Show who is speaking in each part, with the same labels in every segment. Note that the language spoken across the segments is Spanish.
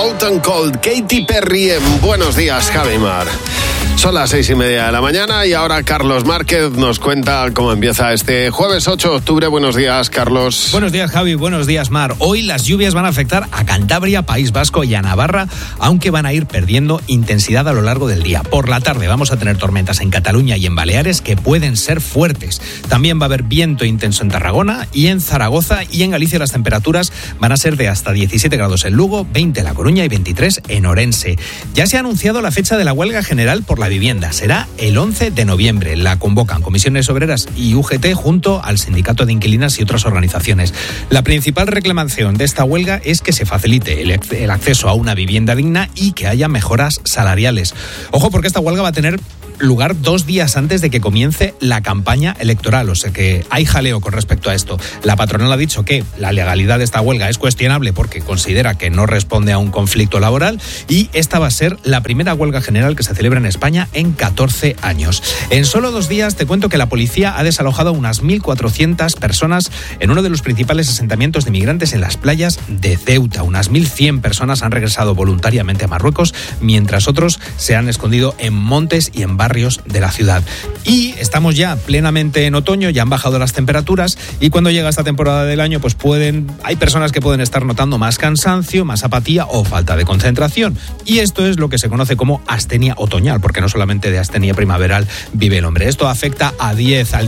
Speaker 1: Hot and Cold, Katy Perry en Buenos Días, Javi Mar. Son las 6:30 de la mañana y ahora Carlos Márquez nos cuenta cómo empieza este jueves 8 de octubre. Buenos días, Carlos.
Speaker 2: Buenos días, Javi. Buenos días, Mar. Hoy las lluvias van a afectar a Cantabria, País Vasco y a Navarra, aunque van a ir perdiendo intensidad a lo largo del día. Por la tarde vamos a tener tormentas en Cataluña y en Baleares que pueden ser fuertes. También va a haber viento intenso en Tarragona y en Zaragoza, y en Galicia las temperaturas van a ser de hasta 17 grados en Lugo, 20 en La Coruña y 23 en Orense. Ya se ha anunciado la fecha de la huelga general por la vivienda. Será el 11 de noviembre. La convocan Comisiones Obreras y UGT junto al Sindicato de Inquilinas y otras organizaciones. La principal reclamación de esta huelga es que se facilite el acceso a una vivienda digna y que haya mejoras salariales. Ojo, porque esta huelga va a tener lugar 2 días antes de que comience la campaña electoral, o sea que hay jaleo con respecto a esto. La patronal ha dicho que la legalidad de esta huelga es cuestionable porque considera que no responde a un conflicto laboral, y esta va a ser la primera huelga general que se celebra en España en 14 años. En solo 2 días te cuento que la policía ha desalojado unas 1.400 personas en uno de los principales asentamientos de migrantes en las playas de Ceuta. Unas 1.100 personas han regresado voluntariamente a Marruecos, mientras otros se han escondido en montes y en barrios de la ciudad. Y estamos ya plenamente en otoño, ya han bajado las temperaturas, y cuando llega esta temporada del año pues hay personas que pueden estar notando más cansancio, más apatía o falta de concentración, y esto es lo que se conoce como astenia otoñal, porque no solamente de astenia primaveral vive el hombre. Esto afecta al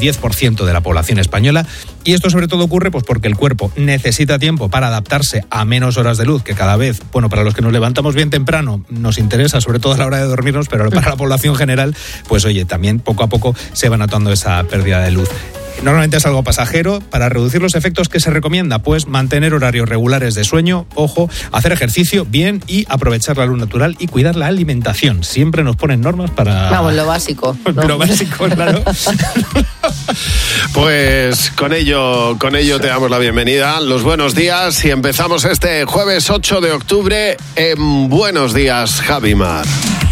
Speaker 2: 10% de la población española, y esto sobre todo ocurre pues porque el cuerpo necesita tiempo para adaptarse a menos horas de luz, que cada vez, bueno, para los que nos levantamos bien temprano nos interesa, sobre todo a la hora de dormirnos, pero para la población general, pues oye, también poco a poco se va notando esa pérdida de luz. Normalmente es algo pasajero. Para reducir los efectos, ¿qué se recomienda? Pues mantener horarios regulares de sueño, ojo, hacer ejercicio bien y aprovechar la luz natural y cuidar la alimentación. Siempre nos ponen normas para...
Speaker 3: Vamos, lo básico, ¿no?
Speaker 2: Lo básico, claro.
Speaker 1: Pues con ello te damos la bienvenida, los buenos días, y empezamos este jueves 8 de octubre en Buenos Días, Javi Mar.